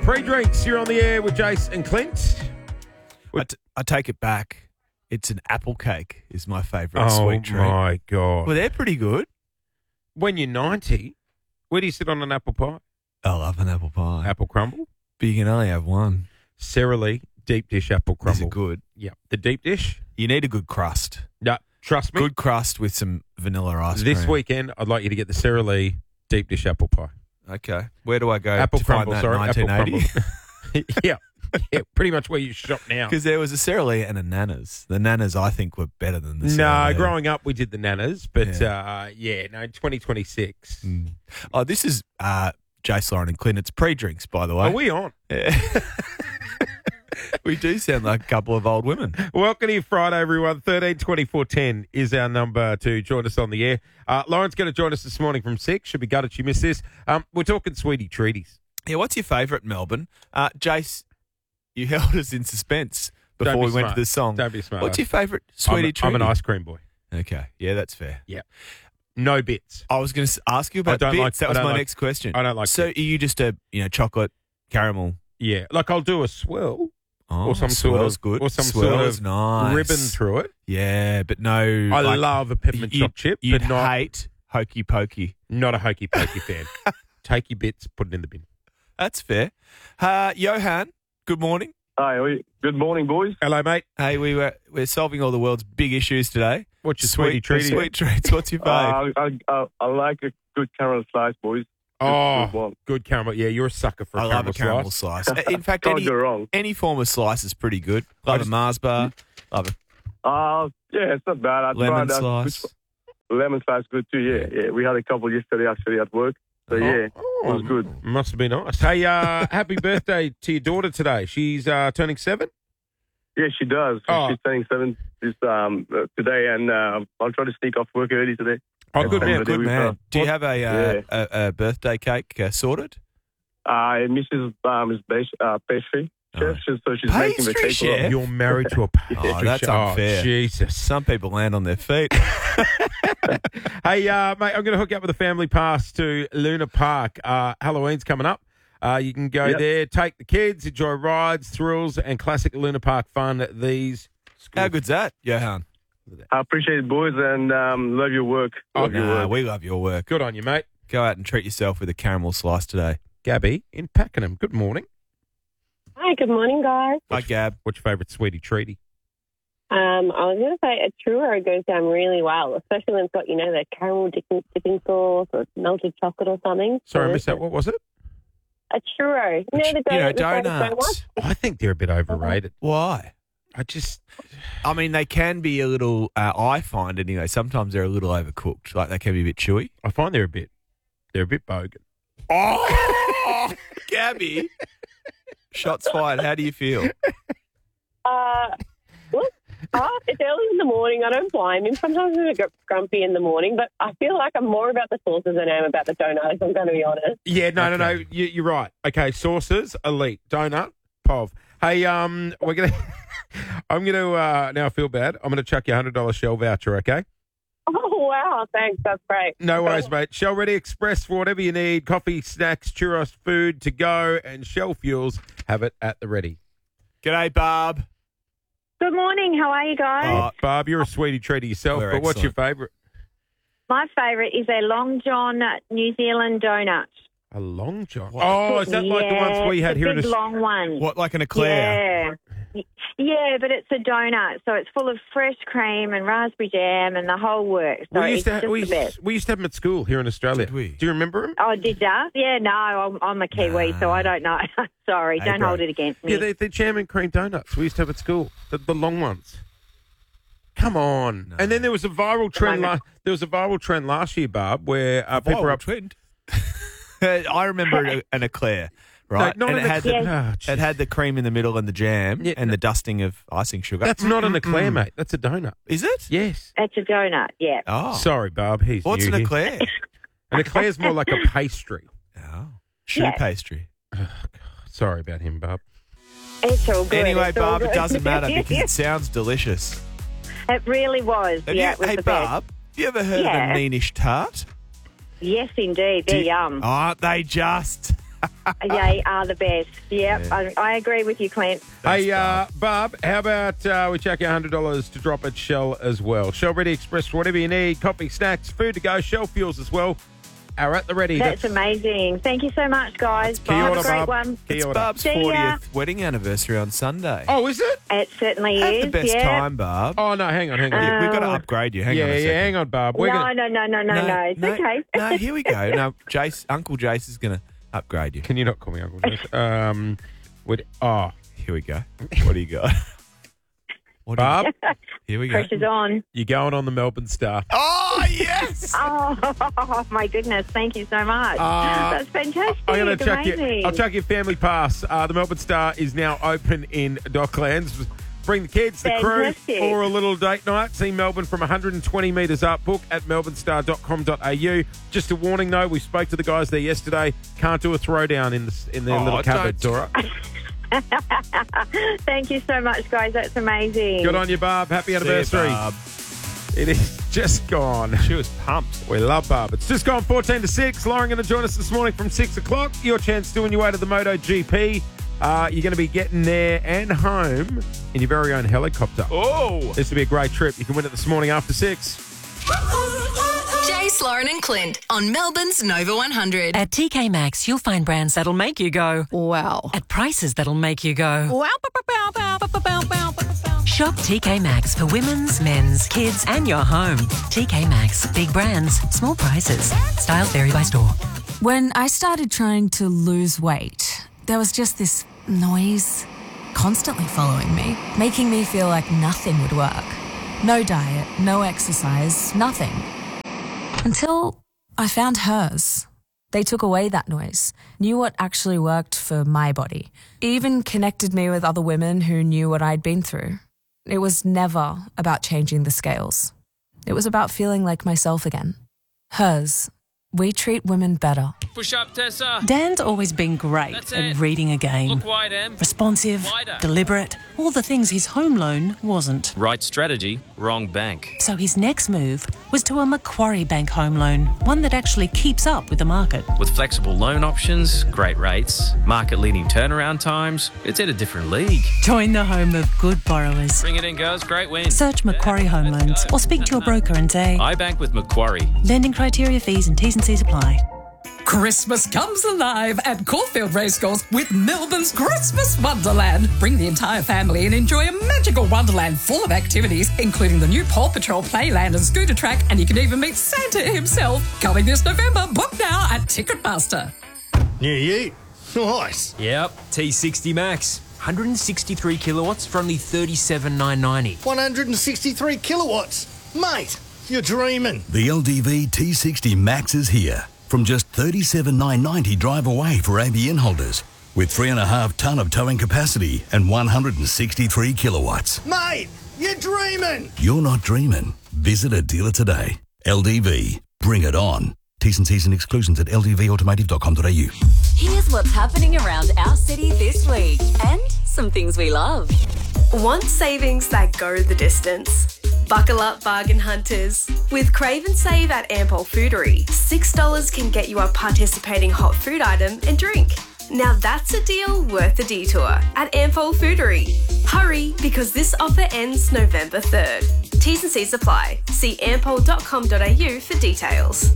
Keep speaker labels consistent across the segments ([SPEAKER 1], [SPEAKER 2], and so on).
[SPEAKER 1] Pre-drinks, you're on the air with Jace and Clint.
[SPEAKER 2] I take it back. It's an apple cake is my favourite sweet treat.
[SPEAKER 1] Oh, my God.
[SPEAKER 2] Well, they're pretty good.
[SPEAKER 1] When you're 90, where do you sit on an apple pie?
[SPEAKER 2] I love an apple pie.
[SPEAKER 1] Apple crumble?
[SPEAKER 2] But you can only have one.
[SPEAKER 1] Sara Lee deep dish apple crumble.
[SPEAKER 2] Is it good?
[SPEAKER 1] Yeah. The deep dish?
[SPEAKER 2] You need a good crust.
[SPEAKER 1] No, trust me.
[SPEAKER 2] Good crust with some vanilla ice cream.
[SPEAKER 1] This weekend, I'd like you to get the Sara Lee deep dish apple pie.
[SPEAKER 2] Okay. Where do I go
[SPEAKER 1] Apple
[SPEAKER 2] to
[SPEAKER 1] crumble,
[SPEAKER 2] find that
[SPEAKER 1] sorry. Apple
[SPEAKER 2] 1980?
[SPEAKER 1] crumble. Yeah, pretty much where you shop now.
[SPEAKER 2] Because there was a Sara Lee and a Nana's. The Nana's, I think, were better than the Sara
[SPEAKER 1] No,
[SPEAKER 2] Lee.
[SPEAKER 1] growing up we did the Nanas, but 2026.
[SPEAKER 2] Oh, this is Jace, Lauren and Clint. It's pre-drinks, by the way.
[SPEAKER 1] Are we on?
[SPEAKER 2] Yeah. We do sound like a couple of old women.
[SPEAKER 1] Welcome to your Friday, everyone. 13-24-10 is our number to join us on the air. Lauren's going to join us this morning from 6. Should be gutted she missed this. We're talking sweetie treaties.
[SPEAKER 2] Yeah, what's your favourite, Melbourne? Jace, you held us in suspense before
[SPEAKER 1] Don't be
[SPEAKER 2] we went
[SPEAKER 1] smart.
[SPEAKER 2] to the song.
[SPEAKER 1] Don't be smart.
[SPEAKER 2] What's your favourite sweetie treat?
[SPEAKER 1] I'm an ice cream boy.
[SPEAKER 2] Okay, yeah, that's fair.
[SPEAKER 1] Yeah. No bits.
[SPEAKER 2] I was going to ask you about
[SPEAKER 1] I don't
[SPEAKER 2] bits.
[SPEAKER 1] like-
[SPEAKER 2] that
[SPEAKER 1] I
[SPEAKER 2] was
[SPEAKER 1] don't
[SPEAKER 2] my
[SPEAKER 1] like-
[SPEAKER 2] next question.
[SPEAKER 1] I don't like
[SPEAKER 2] So
[SPEAKER 1] bits.
[SPEAKER 2] are you just a chocolate caramel?
[SPEAKER 1] Yeah. Like I'll do a swirl
[SPEAKER 2] Oh,
[SPEAKER 1] or some sort
[SPEAKER 2] swirl's
[SPEAKER 1] of
[SPEAKER 2] good.
[SPEAKER 1] or some
[SPEAKER 2] Swirl's
[SPEAKER 1] sort of
[SPEAKER 2] nice.
[SPEAKER 1] ribbon through it.
[SPEAKER 2] Yeah, but no.
[SPEAKER 1] I
[SPEAKER 2] like,
[SPEAKER 1] love a peppermint choc chip,
[SPEAKER 2] You'd
[SPEAKER 1] but not
[SPEAKER 2] hate hokey pokey.
[SPEAKER 1] not a hokey pokey fan. Take your bits, put it in the bin.
[SPEAKER 2] That's fair. Johan, good morning.
[SPEAKER 3] Hi, good morning, boys.
[SPEAKER 1] Hello, mate.
[SPEAKER 2] Hey, we're solving all the world's big issues today.
[SPEAKER 1] What's your sweetie treat?
[SPEAKER 2] Sweet treats. What's your fave?
[SPEAKER 3] I like a good caramel slice, boys. Good
[SPEAKER 1] Oh,
[SPEAKER 3] one.
[SPEAKER 1] good caramel. Yeah, you're a sucker for a
[SPEAKER 2] I love a caramel slice. In fact,
[SPEAKER 3] Can't go wrong.
[SPEAKER 2] any form of slice is pretty good. Love a Mars bar. Love a
[SPEAKER 3] Yeah, it's not bad.
[SPEAKER 2] lemon slice.
[SPEAKER 3] Lemon slice good too. Yeah. We had a couple yesterday actually at work. So yeah, it was good.
[SPEAKER 1] Must have been nice. Hey, happy birthday to your daughter today. She's turning 7.
[SPEAKER 3] Yeah, she does.
[SPEAKER 1] Oh.
[SPEAKER 3] She's turning 7 today, and I'll try to sneak off work early today.
[SPEAKER 1] Oh, good
[SPEAKER 3] Yeah,
[SPEAKER 1] man.
[SPEAKER 3] but
[SPEAKER 2] Good
[SPEAKER 3] we-
[SPEAKER 2] man. Do you have
[SPEAKER 3] yeah.
[SPEAKER 2] a birthday cake sorted?
[SPEAKER 3] Mrs. is pastry chef, so she's making the
[SPEAKER 2] Pastry
[SPEAKER 3] cake.
[SPEAKER 2] chef?
[SPEAKER 1] You're married to a pastry
[SPEAKER 2] Oh, that's
[SPEAKER 1] chef.
[SPEAKER 2] unfair.
[SPEAKER 1] Oh, Jesus.
[SPEAKER 2] Some people land on their feet.
[SPEAKER 1] Hey, mate, I'm going to hook you up with a family pass to Luna Park. Halloween's coming up. You can go
[SPEAKER 3] Yep.
[SPEAKER 1] there, take the kids, enjoy rides, thrills, and classic Luna Park fun at these schools.
[SPEAKER 2] How good's that, Johan?
[SPEAKER 3] I appreciate it, boys, and love your work. Love your
[SPEAKER 2] Nah,
[SPEAKER 3] work.
[SPEAKER 2] we love your work.
[SPEAKER 1] Good on you, mate.
[SPEAKER 2] Go out and treat yourself with a caramel slice today.
[SPEAKER 1] Gabby in Pakenham. Good morning.
[SPEAKER 4] Hi, good morning, guys.
[SPEAKER 2] Hi, Gab.
[SPEAKER 1] What's your favourite sweetie treaty?
[SPEAKER 4] I was going to say a churro goes down really well, especially when it's got, the caramel dipping sauce or melted chocolate or something.
[SPEAKER 1] Sorry, I missed that. What was it?
[SPEAKER 4] A churro. The
[SPEAKER 2] Donuts.
[SPEAKER 1] I think they're a bit overrated.
[SPEAKER 2] Why?
[SPEAKER 1] I
[SPEAKER 2] mean, they can be a little, I find anyway, sometimes they're a little overcooked. Like they can be a bit chewy.
[SPEAKER 1] find they're a bit bogan.
[SPEAKER 2] Oh, Gabby. Shots fired. How do you feel?
[SPEAKER 4] It's early in the morning. I don't blame him. Sometimes I'm a bit grumpy in the morning, but I feel like I'm more about the sauces than I am about the donut, if I'm going to be honest.
[SPEAKER 1] Yeah, no. You're right. Okay, sauces, elite. Donut, pov. Hey, we're gonna. I'm gonna now. I feel bad. I'm gonna chuck you $100 Shell voucher. Okay.
[SPEAKER 4] Oh, wow. Thanks. That's great.
[SPEAKER 1] No worries, mate. Shell Ready Express for whatever you need. Coffee, snacks, churros, food to go, and Shell Fuels have it at the ready.
[SPEAKER 2] G'day, Barb.
[SPEAKER 5] Good morning. How are you guys?
[SPEAKER 1] Barb, you're a sweetie treaty yourself,
[SPEAKER 2] We're
[SPEAKER 1] but what's your
[SPEAKER 2] excellent.
[SPEAKER 1] favourite?
[SPEAKER 5] My favourite is a Long John New Zealand donut.
[SPEAKER 1] A Long John.
[SPEAKER 2] What?
[SPEAKER 1] Oh, is that like the ones we had
[SPEAKER 5] the
[SPEAKER 1] here in
[SPEAKER 5] big
[SPEAKER 1] Australia?
[SPEAKER 5] long one.
[SPEAKER 2] What, like an eclair?
[SPEAKER 5] Yeah, but it's a donut, so it's full of fresh cream and raspberry jam and the whole works. So
[SPEAKER 1] We
[SPEAKER 5] it's
[SPEAKER 1] used to
[SPEAKER 5] just the best.
[SPEAKER 1] we used to have them at school here in Australia.
[SPEAKER 2] Did we?
[SPEAKER 1] Do you remember them?
[SPEAKER 5] Oh, did ya? Yeah, no, I'm a Kiwi, so I don't know. Sorry,
[SPEAKER 2] Hey,
[SPEAKER 5] don't
[SPEAKER 2] bro.
[SPEAKER 5] hold it against me.
[SPEAKER 1] Yeah, they're jam and cream donuts. We used to have at school, the long ones. Come on!
[SPEAKER 2] No.
[SPEAKER 1] And then there was a viral trend. There was a viral trend last year, Barb, where people were up.
[SPEAKER 2] Trend. I remember an eclair, right?
[SPEAKER 1] No, not
[SPEAKER 2] and
[SPEAKER 1] an
[SPEAKER 2] it had
[SPEAKER 1] eclair.
[SPEAKER 2] the,
[SPEAKER 1] Oh,
[SPEAKER 2] it
[SPEAKER 1] jeez.
[SPEAKER 2] had the cream in the middle and the jam
[SPEAKER 1] Yeah,
[SPEAKER 2] and the dusting of icing sugar.
[SPEAKER 1] That's not an eclair, mate. That's a donut.
[SPEAKER 2] Is it?
[SPEAKER 1] Yes.
[SPEAKER 5] It's a donut, yeah.
[SPEAKER 2] Oh.
[SPEAKER 1] Sorry, Barb. He's
[SPEAKER 2] What's
[SPEAKER 1] new
[SPEAKER 2] an
[SPEAKER 1] here.
[SPEAKER 2] eclair?
[SPEAKER 1] An eclair is more like a pastry.
[SPEAKER 2] Oh. Shoe
[SPEAKER 5] Yeah.
[SPEAKER 2] pastry.
[SPEAKER 1] Sorry about him, Barb.
[SPEAKER 5] It's all good.
[SPEAKER 2] Anyway,
[SPEAKER 5] it's all
[SPEAKER 2] Barb, it
[SPEAKER 5] good.
[SPEAKER 2] doesn't matter because it sounds delicious.
[SPEAKER 5] It really was.
[SPEAKER 2] Have
[SPEAKER 5] yeah,
[SPEAKER 2] you,
[SPEAKER 5] it was
[SPEAKER 2] hey,
[SPEAKER 5] the best.
[SPEAKER 2] Barb, have you ever heard of
[SPEAKER 5] Yeah.
[SPEAKER 2] a meanish tart?
[SPEAKER 5] Yes, indeed. They're yum.
[SPEAKER 2] Aren't they just?
[SPEAKER 5] They are the best. Yep, I agree with you, Clint.
[SPEAKER 1] Hey, Barb, how about we chuck you $100 to drop at Shell as well? Shell Ready Express for whatever you need. Coffee, snacks, food to go. Shell fuels as well are at the ready.
[SPEAKER 5] That's amazing. Thank you so much, guys.
[SPEAKER 1] Key
[SPEAKER 5] Have
[SPEAKER 1] order,
[SPEAKER 5] a great
[SPEAKER 1] Barb.
[SPEAKER 5] one.
[SPEAKER 1] Key
[SPEAKER 2] It's
[SPEAKER 1] order.
[SPEAKER 2] Barb's
[SPEAKER 5] See ya.
[SPEAKER 2] 40th wedding anniversary on Sunday.
[SPEAKER 1] Oh, is it?
[SPEAKER 5] It certainly
[SPEAKER 2] Have
[SPEAKER 5] is.
[SPEAKER 2] the best
[SPEAKER 5] yeah.
[SPEAKER 2] time, Barb.
[SPEAKER 1] Oh, no, hang on.
[SPEAKER 2] We've got to upgrade you. Hang on a second.
[SPEAKER 1] Hang on, Barb. We're
[SPEAKER 5] No,
[SPEAKER 1] gonna-
[SPEAKER 5] no. It's okay.
[SPEAKER 2] No, here we go. No, Uncle Jace is going to upgrade you.
[SPEAKER 1] Can you not call me Uncle Jace?
[SPEAKER 2] Here we go. What do you got?
[SPEAKER 1] Barb,
[SPEAKER 2] Here we go.
[SPEAKER 5] Pressure's on.
[SPEAKER 1] you're going on the Melbourne Star.
[SPEAKER 2] Oh, yes!
[SPEAKER 5] Oh, my goodness. Thank you so much. That's fantastic.
[SPEAKER 1] I'm going to chuck
[SPEAKER 5] Amazing.
[SPEAKER 1] you. I'll chuck your family pass. The Melbourne Star is now open in Docklands. Bring the kids, the
[SPEAKER 5] Fantastic.
[SPEAKER 1] crew, for a little date night. See Melbourne from 120 metres up. Book at melbournestar.com.au. Just a warning, though. We spoke to the guys there yesterday. Can't do a throwdown in their little cupboards. All right.
[SPEAKER 5] Thank you so much, guys. That's amazing.
[SPEAKER 1] Good on you, Barb. Happy anniversary.
[SPEAKER 2] Barb.
[SPEAKER 1] It is just gone.
[SPEAKER 2] She was pumped.
[SPEAKER 1] We love Barb. It's just gone 14 to 6. Lauren going to join us this morning from 6 o'clock. Your chance to win your way to the MotoGP. You're going to be getting there and home in your very own helicopter.
[SPEAKER 2] Oh!
[SPEAKER 1] This will be a great trip. You can win it this morning after 6.
[SPEAKER 6] Jace, Lauren and Clint on Melbourne's Nova 100.
[SPEAKER 7] At TK Maxx, you'll find brands that'll make you go, wow, at prices that'll make you go, wow. Shop TK Maxx for women's, men's, kids, and your home. TK Maxx, big brands, small prices. Styles vary by store.
[SPEAKER 8] When I started trying to lose weight, there was just this noise constantly following me, making me feel like nothing would work. No diet, no exercise, nothing. Until I found hers. They took away that noise, knew what actually worked for my body, even connected me with other women who knew what I'd been through. It was never about changing the scales. It was about feeling like myself again. Hers. We treat women better.
[SPEAKER 9] Push up, Tessa.
[SPEAKER 7] Dan's always been great
[SPEAKER 9] That's
[SPEAKER 7] at
[SPEAKER 9] it.
[SPEAKER 7] reading a game.
[SPEAKER 9] Look wide, Em.
[SPEAKER 7] Responsive,
[SPEAKER 9] Wider.
[SPEAKER 7] deliberate, all the things his home loan wasn't.
[SPEAKER 9] Right strategy, wrong bank.
[SPEAKER 7] So his next move was to a Macquarie Bank home loan, one that actually keeps up with the market.
[SPEAKER 9] With flexible loan options, great rates, market-leading turnaround times, it's in a different league.
[SPEAKER 7] Join the home of good borrowers.
[SPEAKER 9] Bring it in, girls. Great win.
[SPEAKER 7] Search Macquarie Home
[SPEAKER 9] Let's
[SPEAKER 7] Loans
[SPEAKER 9] go.
[SPEAKER 7] or speak to your broker and say,
[SPEAKER 9] I bank with Macquarie.
[SPEAKER 7] lending criteria, fees and T's and C's apply.
[SPEAKER 10] Christmas comes alive at Caulfield Racecourse with Melbourne's Christmas Wonderland. Bring the entire family and enjoy a magical wonderland full of activities, including the new Paw Patrol playland and scooter track, and you can even meet Santa himself. Coming this November. Book now at Ticketmaster.
[SPEAKER 11] New year. Nice.
[SPEAKER 12] Yep, T60 Max. 163 kilowatts for only $37,990.
[SPEAKER 11] 163 kilowatts. Mate, you're dreaming.
[SPEAKER 13] The LDV T60 Max is here. From just $37,990 drive away for ABN holders. With 3.5 tonne of towing capacity and 163 kilowatts.
[SPEAKER 11] Mate, you're dreaming.
[SPEAKER 13] You're not dreaming. Visit a dealer today. LDV. Bring it on. T's and C's and exclusions at ldvautomotive.com.au.
[SPEAKER 14] Here's what's happening around our city this week and some things we love.
[SPEAKER 15] Want savings that go the distance? Buckle up, bargain hunters. With Crave and Save at Ampol Foodery, $6 can get you a participating hot food item and drink. Now that's a deal worth a detour at Ampol Foodery. Hurry, because this offer ends November 3rd. T's and C's apply. See ampol.com.au for details.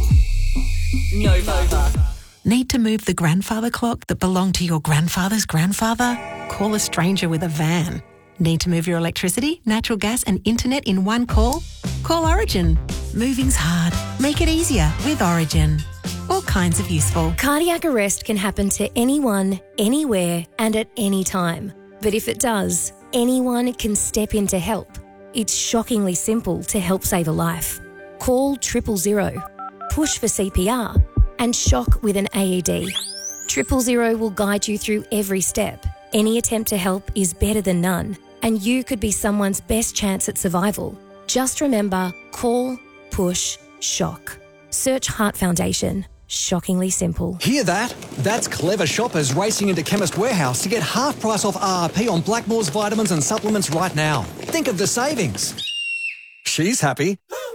[SPEAKER 14] Nova.
[SPEAKER 16] Need to move the grandfather clock that belonged to your grandfather's grandfather? Call a stranger with a van. Need to move your electricity, natural gas and internet in one call? Call Origin. Moving's hard. Make it easier with Origin. All kinds of useful.
[SPEAKER 17] Cardiac arrest can happen to anyone, anywhere and at any time. But if it does, anyone can step in to help. It's shockingly simple to help save a life. Call 000, push for CPR and shock with an AED. 000 will guide you through every step. Any attempt to help is better than none, and you could be someone's best chance at survival. Just remember, call, push, shock. Search Heart Foundation. Shockingly simple.
[SPEAKER 18] Hear that? That's clever shoppers racing into Chemist Warehouse to get half price off RRP on Blackmore's vitamins and supplements right now. Think of the savings. She's happy.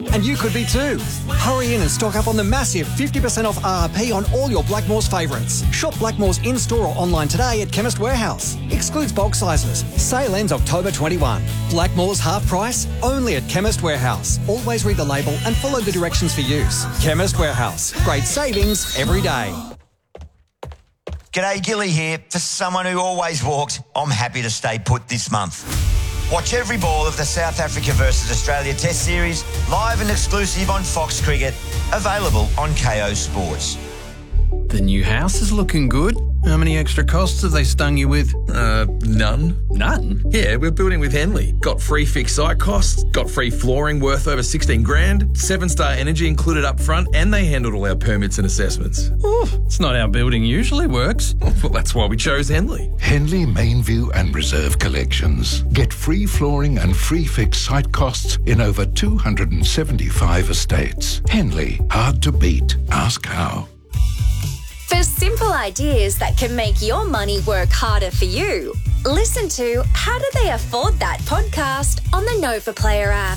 [SPEAKER 18] And you could be too. Hurry in and stock up on the massive 50% off RRP on all your Blackmores favourites. Shop Blackmores in-store or online today at Chemist Warehouse. Excludes bulk sizes. Sale ends October 21. Blackmores half price, only at Chemist Warehouse. Always read the label and follow the directions for use. Chemist Warehouse. Great savings every day.
[SPEAKER 19] G'day, Gilly here. For someone who always walks, I'm happy to stay put this month. Watch every ball of the South Africa versus Australia Test Series live and exclusive on Fox Cricket, available on KO Sports.
[SPEAKER 20] The new house is looking good. How many extra costs have they stung you with?
[SPEAKER 21] None.
[SPEAKER 20] None?
[SPEAKER 21] Yeah, we're building with Henley. Got free fixed site costs, got free flooring worth over 16 grand, 7-star energy included up front, and they handled all our permits and assessments.
[SPEAKER 20] Oh, it's not how building usually works.
[SPEAKER 21] Well, that's why we chose Henley.
[SPEAKER 22] Henley Mainview and Reserve Collections. Get free flooring and free fixed site costs in over 275 estates. Henley, hard to beat. Ask how.
[SPEAKER 14] For simple ideas that can make your money work harder for you, listen to How Do They Afford That podcast on the Nova Player app.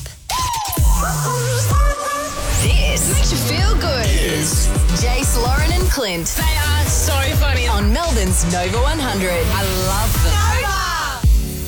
[SPEAKER 6] This makes you feel good. Is Jace, Lauren and Clint.
[SPEAKER 23] They are so funny.
[SPEAKER 6] On Melbourne's Nova 100.
[SPEAKER 23] I love them.